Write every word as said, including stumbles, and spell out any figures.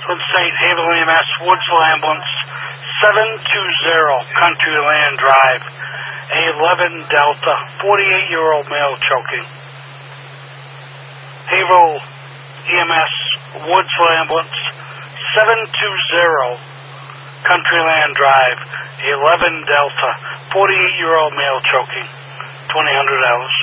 Hood Saint Haverhill E M S, Woodsville Ambulance, seven two zero Country Land Drive, A eleven Delta, forty-eight-year-old male choking. Haverhill E M S, Woodsville Ambulance, seven two zero Country Land Drive, eleven Delta, forty-eight-year-old male choking, twenty hundred dollars.